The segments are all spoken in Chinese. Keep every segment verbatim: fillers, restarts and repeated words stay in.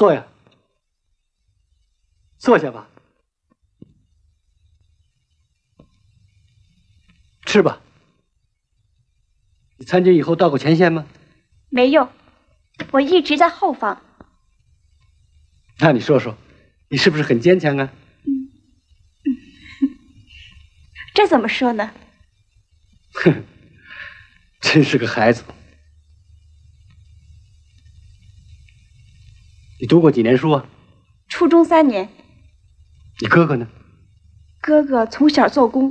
坐呀，坐下吧，吃吧。你参军以后到过前线吗？ 没有，我一直在后方。 那你说说，你是不是很坚强啊？ 嗯嗯，这怎么说呢？ 哼，真是个孩子。你读过几年书啊？ 初中三年。 你哥哥呢？ 哥哥从小做工。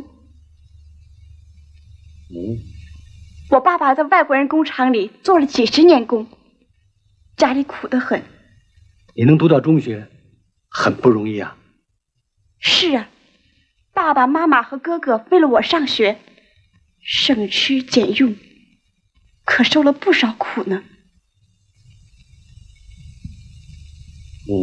嗯。 我爸爸在外国人工厂里做了几十年工，家里苦得很。 你能读到中学，很不容易啊。 是啊，爸爸妈妈和哥哥为了我上学，省吃俭用，可受了不少苦呢。 嗯，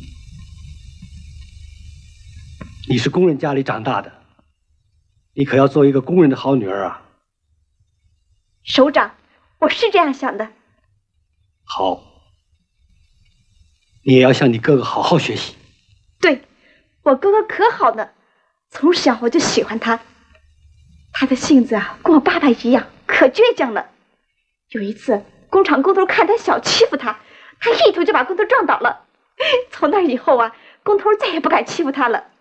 你是工人家里长大的，你可要做一个工人的好女儿啊。 首长，我是这样想的。 好，你也要向你哥哥好好学习。 对，我哥哥可好呢，从小我就喜欢他。他的性子啊，跟我爸爸一样，可倔强了。有一次，工厂工头看他小欺负他，他一头就把工头撞倒了。从那以后啊，工头再也不敢欺负他了。